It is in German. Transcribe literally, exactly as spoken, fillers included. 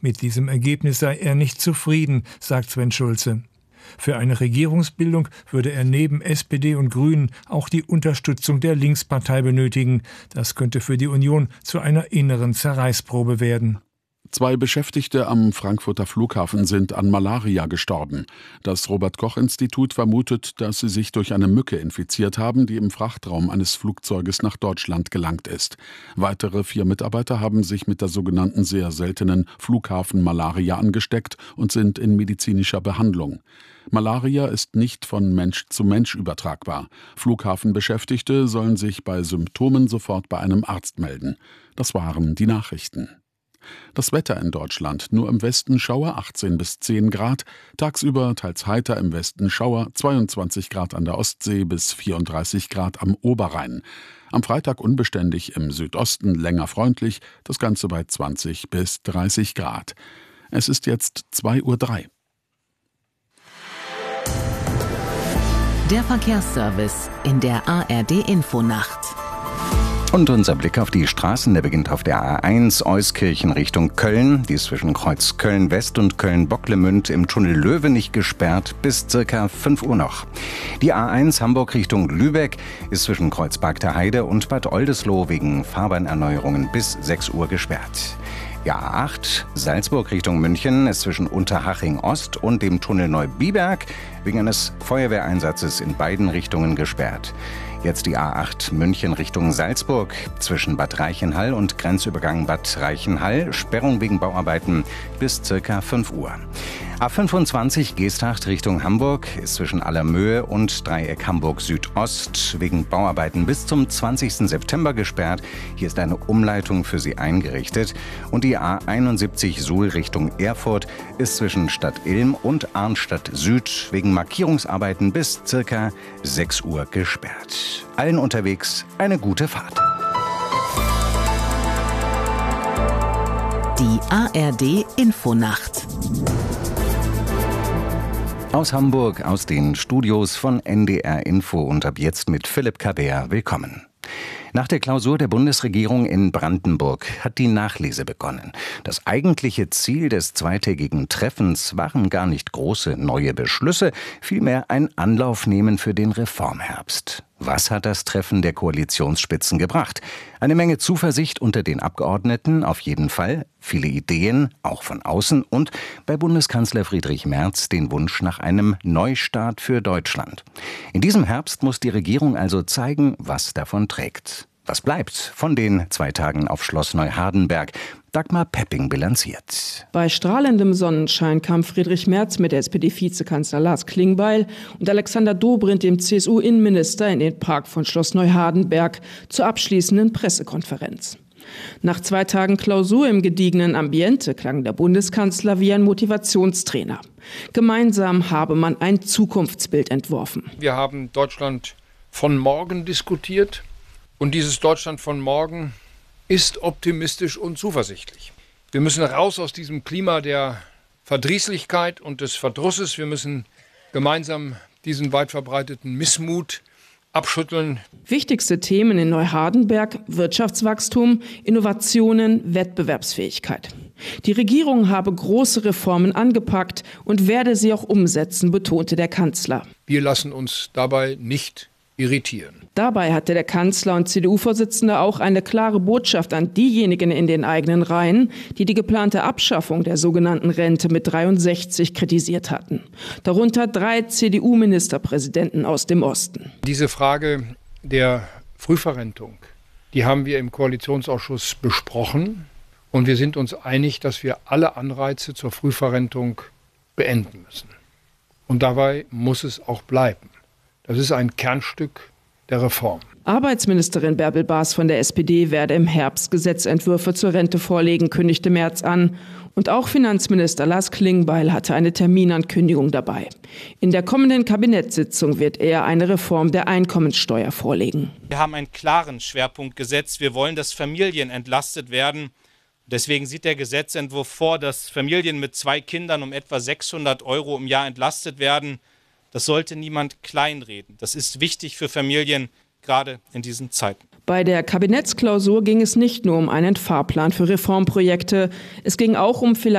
Mit diesem Ergebnis sei er nicht zufrieden, sagt Sven Schulze. Für eine Regierungsbildung würde er neben S P D und Grünen auch die Unterstützung der Linkspartei benötigen. Das könnte für die Union zu einer inneren Zerreißprobe werden. Zwei Beschäftigte am Frankfurter Flughafen sind an Malaria gestorben. Das Robert-Koch-Institut vermutet, dass sie sich durch eine Mücke infiziert haben, die im Frachtraum eines Flugzeuges nach Deutschland gelangt ist. Weitere vier Mitarbeiter haben sich mit der sogenannten sehr seltenen Flughafen-Malaria angesteckt und sind in medizinischer Behandlung. Malaria ist nicht von Mensch zu Mensch übertragbar. Flughafenbeschäftigte sollen sich bei Symptomen sofort bei einem Arzt melden. Das waren die Nachrichten. Das Wetter in Deutschland: nur im Westen Schauer, achtzehn bis zehn Grad, tagsüber teils heiter, im Westen Schauer, zweiundzwanzig Grad an der Ostsee bis vierunddreißig Grad am Oberrhein. Am Freitag unbeständig, im Südosten länger freundlich, das Ganze bei zwanzig bis dreißig Grad. Es ist jetzt zwei Uhr drei. Der Verkehrsservice in der A R D-Infonacht. Und unser Blick auf die Straßen, der beginnt auf der A eins Euskirchen Richtung Köln. Die ist zwischen Kreuz Köln-West und Köln-Bocklemünd im Tunnel Löwenich gesperrt bis circa fünf Uhr noch. Die A eins Hamburg Richtung Lübeck ist zwischen Kreuz Bargter-Heide und Bad Oldesloe wegen Fahrbahnerneuerungen bis sechs Uhr gesperrt. Die A acht Salzburg Richtung München ist zwischen Unterhaching Ost und dem Tunnel Neubiberg wegen eines Feuerwehreinsatzes in beiden Richtungen gesperrt. Jetzt die A acht München Richtung Salzburg zwischen Bad Reichenhall und Grenzübergang Bad Reichenhall. Sperrung wegen Bauarbeiten bis circa fünf Uhr. A fünfundzwanzig Geesthacht Richtung Hamburg ist zwischen Allermöhe und Dreieck Hamburg Südost wegen Bauarbeiten bis zum zwanzigsten September gesperrt. Hier ist eine Umleitung für Sie eingerichtet. Und die A einundsiebzig Suhl Richtung Erfurt ist zwischen Stadt Ilm und Arnstadt Süd wegen Markierungsarbeiten bis circa sechs Uhr gesperrt. Allen unterwegs eine gute Fahrt. Die A R D-Infonacht. Aus Hamburg, aus den Studios von N D R Info und ab jetzt mit Philipp Kabär. Willkommen. Nach der Klausur der Bundesregierung in Brandenburg hat die Nachlese begonnen. Das eigentliche Ziel des zweitägigen Treffens waren gar nicht große neue Beschlüsse, vielmehr ein Anlaufnehmen für den Reformherbst. Was hat das Treffen der Koalitionsspitzen gebracht? Eine Menge Zuversicht unter den Abgeordneten, auf jeden Fall. Viele Ideen, auch von außen. Und bei Bundeskanzler Friedrich Merz den Wunsch nach einem Neustart für Deutschland. In diesem Herbst muss die Regierung also zeigen, was davon trägt. Was bleibt von den zwei Tagen auf Schloss Neuhardenberg? Dagmar Pepping bilanziert. Bei strahlendem Sonnenschein kam Friedrich Merz mit S P D-Vizekanzler Lars Klingbeil und Alexander Dobrindt, dem C S U-Innenminister, in den Park von Schloss Neuhardenberg zur abschließenden Pressekonferenz. Nach zwei Tagen Klausur im gediegenen Ambiente klang der Bundeskanzler wie ein Motivationstrainer. Gemeinsam habe man ein Zukunftsbild entworfen. Wir haben Deutschland von morgen diskutiert. Und dieses Deutschland von morgen ist optimistisch und zuversichtlich. Wir müssen raus aus diesem Klima der Verdrießlichkeit und des Verdrusses. Wir müssen gemeinsam diesen weit verbreiteten Missmut abschütteln. Wichtigste Themen in Neuhardenberg: Wirtschaftswachstum, Innovationen, Wettbewerbsfähigkeit. Die Regierung habe große Reformen angepackt und werde sie auch umsetzen, betonte der Kanzler. Wir lassen uns dabei nicht irritieren. Dabei hatte der Kanzler und C D U-Vorsitzende auch eine klare Botschaft an diejenigen in den eigenen Reihen, die die geplante Abschaffung der sogenannten Rente mit dreiundsechzig kritisiert hatten. Darunter drei C D U-Ministerpräsidenten aus dem Osten. Diese Frage der Frühverrentung, die haben wir im Koalitionsausschuss besprochen. Und wir sind uns einig, dass wir alle Anreize zur Frühverrentung beenden müssen. Und dabei muss es auch bleiben. Das ist ein Kernstück der Reform. Arbeitsministerin Bärbel Baas von der S P D werde im Herbst Gesetzentwürfe zur Rente vorlegen, kündigte Merz an. Und auch Finanzminister Lars Klingbeil hatte eine Terminankündigung dabei. In der kommenden Kabinettssitzung wird er eine Reform der Einkommenssteuer vorlegen. Wir haben einen klaren Schwerpunkt gesetzt. Wir wollen, dass Familien entlastet werden. Deswegen sieht der Gesetzentwurf vor, dass Familien mit zwei Kindern um etwa sechshundert Euro im Jahr entlastet werden. Das sollte niemand kleinreden. Das ist wichtig für Familien, gerade in diesen Zeiten. Bei der Kabinettsklausur ging es nicht nur um einen Fahrplan für Reformprojekte. Es ging auch um vielleicht